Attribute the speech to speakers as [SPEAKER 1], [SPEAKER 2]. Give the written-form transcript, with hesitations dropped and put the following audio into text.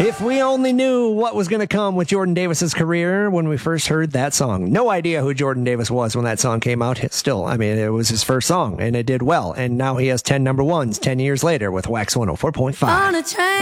[SPEAKER 1] If we only knew what was going to come with Jordan Davis's career when we first heard that song. No idea who Jordan Davis was when that song came out. Still, I mean, it was his first song, and it did well. And now he has 10 number ones 10 years later with Wax 104.5.